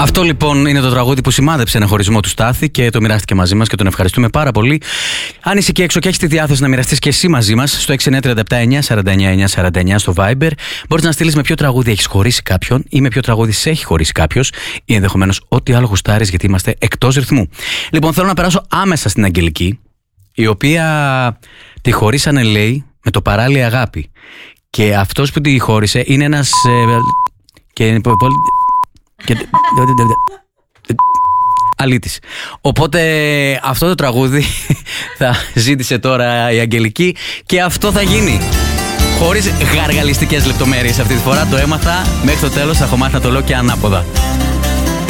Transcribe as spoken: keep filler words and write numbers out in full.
Αυτό λοιπόν είναι το τραγούδι που σημάδεψε ένα χωρισμό του Στάθη και το μοιράστηκε μαζί μας και τον ευχαριστούμε πάρα πολύ. Αν είσαι εκεί έξω και έχεις τη διάθεση να μοιραστείς και εσύ μαζί μας, στο έξι εννιά τρία επτά εννιά σαράντα εννιά εννιά σαράντα εννιά στο Viber, μπορείς να στείλεις με ποιο τραγούδι έχεις χωρίσει κάποιον ή με ποιο τραγούδι σε έχει χωρίσει κάποιος ή ενδεχομένως ό,τι άλλο γουστάρεις, γιατί είμαστε εκτός ρυθμού. Λοιπόν, θέλω να περάσω άμεσα στην Αγγελική, η οποία τη χωρίσανε, λέει, με το παράλληλη αγάπη. Και αυτός που τη χώρισε είναι ένας. Ε, και, και, αλήτης. Οπότε αυτό το τραγούδι θα ζήτησε τώρα η Αγγελική και αυτό θα γίνει. Χωρίς γαργαλιστικές λεπτομέρειες αυτή τη φορά, το έμαθα. Μέχρι το τέλος θα έχω μάθει να το λέω και ανάποδα.